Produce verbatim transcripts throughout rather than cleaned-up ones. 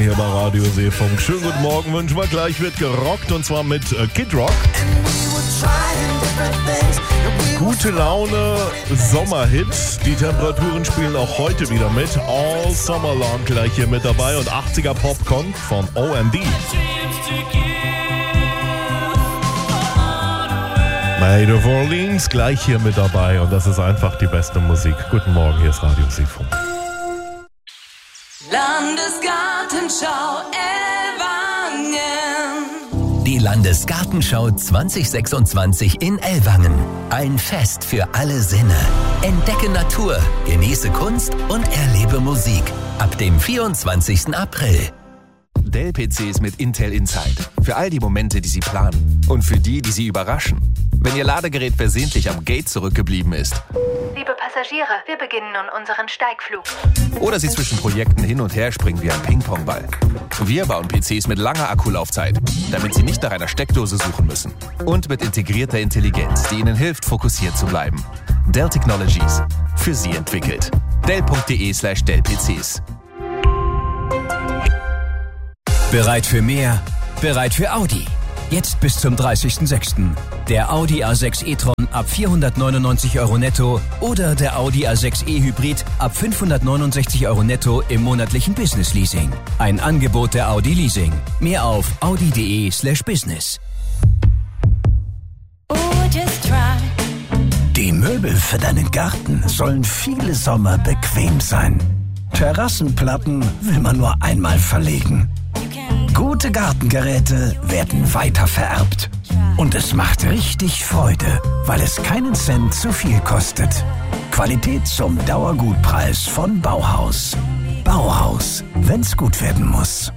Hier bei Radio Seefunk. Schönen guten Morgen, wünschen wir gleich, wird gerockt und zwar mit äh, Kid Rock. Gute Laune, Sommerhit. Die Temperaturen spielen auch heute wieder mit. All Summer Long gleich hier mit dabei und achtziger Popcorn von O M D. Made of Orleans gleich hier mit dabei und das ist einfach die beste Musik. Guten Morgen, hier ist Radio Seefunk. Landesgartenschau Ellwangen. Die Landesgartenschau zwanzig sechsundzwanzig in Ellwangen. Ein Fest für alle Sinne. Entdecke Natur, genieße Kunst und erlebe Musik. Ab dem vierundzwanzigsten April. Dell-P Cs mit Intel Inside. Für all die Momente, die Sie planen. Und für die, die Sie überraschen. Wenn Ihr Ladegerät versehentlich am Gate zurückgeblieben ist. Liebe Passagiere, wir beginnen nun unseren Steigflug. Oder Sie zwischen Projekten hin und her springen wie ein Ping-Pong-Ball. Wir bauen P Cs mit langer Akkulaufzeit, damit Sie nicht nach einer Steckdose suchen müssen. Und mit integrierter Intelligenz, die Ihnen hilft, fokussiert zu bleiben. Dell Technologies. Für Sie entwickelt. Dell.de slash Dell-PCs. Bereit für mehr? Bereit für Audi? Jetzt bis zum dreißigsten sechsten Der Audi A sechs e-tron ab vierhundertneunundneunzig Euro netto oder der Audi A sechs e-Hybrid ab fünfhundertneunundsechzig Euro netto im monatlichen Business Leasing. Ein Angebot der Audi Leasing. Mehr auf audi.de slash business. Die Möbel für deinen Garten sollen viele Sommer bequem sein. Terrassenplatten will man nur einmal verlegen. Gute Gartengeräte werden weitervererbt. Und es macht richtig Freude, weil es keinen Cent zu viel kostet. Qualität zum Dauergutpreis von Bauhaus. Bauhaus, wenn's gut werden muss.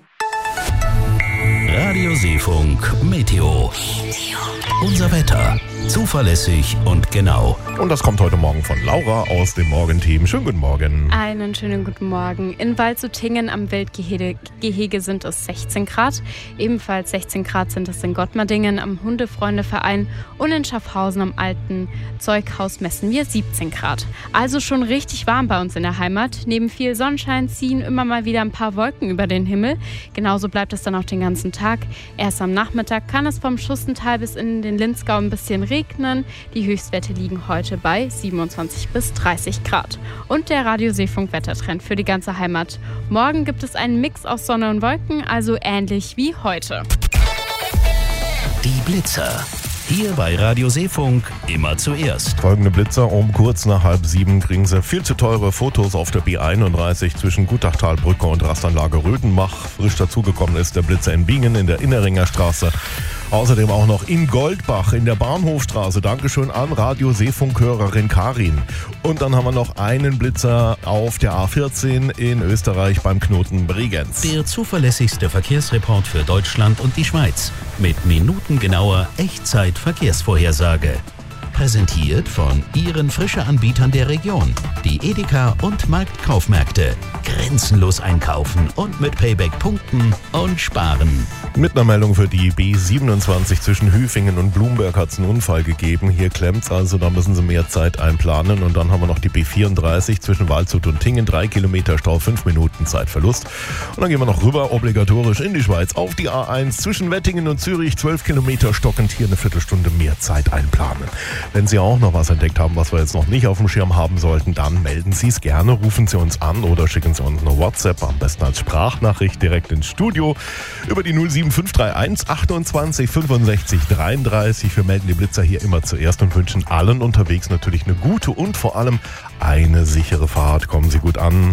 Radio Seefunk Meteo. Unser Wetter. Zuverlässig und genau. Und das kommt heute Morgen von Laura aus dem Morgenteam. Schönen guten Morgen. Einen schönen guten Morgen. In Waldsuttingen am Wildgehege Gehege sind es sechzehn Grad. Ebenfalls sechzehn Grad sind es in Gottmardingen am Hundefreundeverein und in Schaffhausen am Alten Zeughaus messen wir siebzehn Grad. Also schon richtig warm bei uns in der Heimat. Neben viel Sonnenschein ziehen immer mal wieder ein paar Wolken über den Himmel. Genauso bleibt es dann auch den ganzen Tag. Erst am Nachmittag kann es vom Schussental bis in den Linzgau ein bisschen regnen. Die Höchstwerte liegen heute bei siebenundzwanzig bis dreißig Grad. Und der Radio Seefunk Wettertrend für die ganze Heimat. Morgen gibt es einen Mix aus Sonne und Wolken, also ähnlich wie heute. Die Blitzer. Hier bei Radio Seefunk immer zuerst. Folgende Blitzer um kurz nach halb sieben kriegen Sie viel zu teure Fotos auf der B einunddreißig zwischen Gutachtalbrücke und Rastanlage Rödenbach. Frisch dazugekommen ist der Blitzer in Bingen in der Inneringer Straße. Außerdem auch noch in Goldbach in der Bahnhofstraße. Dankeschön an Radio Seefunk-Hörerin Karin. Und dann haben wir noch einen Blitzer auf der A vierzehn in Österreich beim Knoten Bregenz. Der zuverlässigste Verkehrsreport für Deutschland und die Schweiz. Mit minutengenauer Echtzeit-Verkehrsvorhersage. Präsentiert von Ihren Frische-Anbietern der Region. Die Edeka und Marktkaufmärkte. Grenzenlos einkaufen und mit Payback punkten und sparen. Mit einer Meldung für die B siebenundzwanzig zwischen Hüfingen und Blumberg hat es einen Unfall gegeben. Hier klemmt's also, da müssen Sie mehr Zeit einplanen. Und dann haben wir noch die B vierunddreißig zwischen Waldshut und Tingen. Drei Kilometer Stau, fünf Minuten Zeitverlust. Und dann gehen wir noch rüber, obligatorisch in die Schweiz, auf die A eins zwischen Wettingen und Zürich. zwölf Kilometer stockend, hier eine Viertelstunde mehr Zeit einplanen. Wenn Sie auch noch was entdeckt haben, was wir jetzt noch nicht auf dem Schirm haben sollten, dann melden Sie es gerne, rufen Sie uns an oder schicken Sie uns eine WhatsApp, am besten als Sprachnachricht direkt ins Studio über die null sieben fünf drei eins achtundzwanzig fünfundsechzig dreiunddreißig. Wir melden die Blitzer hier immer zuerst und wünschen allen unterwegs natürlich eine gute und vor allem eine sichere Fahrt. Kommen Sie gut an.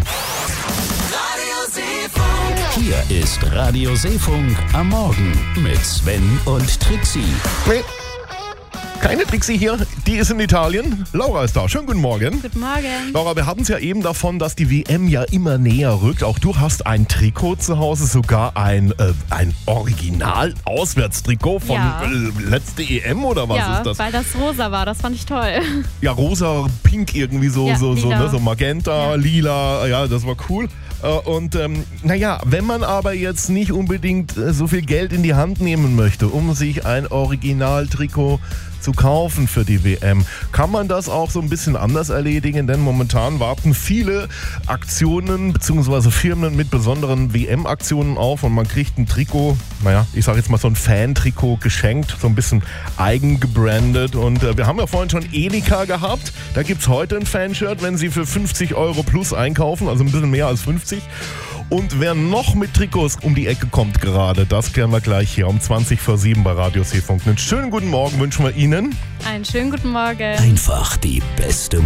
Hier ist Radio Seefunk am Morgen mit Sven und Trixie. Nee. Keine Trixie hier, die ist in Italien. Laura ist da. Schönen guten Morgen. Guten Morgen. Laura, wir hatten es ja eben davon, dass die W M ja immer näher rückt. Auch du hast ein Trikot zu Hause, sogar ein, äh, ein Original-Auswärtstrikot von ja. äh, letzte E M oder was ja, ist das? Weil das rosa war, das fand ich toll. Ja, rosa, pink irgendwie so, ja, so, so, ne, so Magenta, ja. lila, ja, das war cool. Und ähm, naja, wenn man aber jetzt nicht unbedingt so viel Geld in die Hand nehmen möchte, um sich ein Originaltrikot zu kaufen für die W M. Kann man das auch so ein bisschen anders erledigen? Denn momentan warten viele Aktionen bzw. Firmen mit besonderen W M-Aktionen auf und man kriegt ein Trikot, naja, ich sage jetzt mal so ein Fan-Trikot geschenkt, so ein bisschen eigengebrandet. Und äh, wir haben ja vorhin schon Edeka gehabt. Da gibt es heute ein Fanshirt, wenn Sie für fünfzig Euro plus einkaufen, also ein bisschen mehr als fünfzig. Und wer noch mit Trikots um die Ecke kommt gerade, das klären wir gleich hier um zwanzig vor sieben bei Radio C-Funk. Einen schönen guten Morgen wünschen wir Ihnen. Einen schönen guten Morgen. Einfach die beste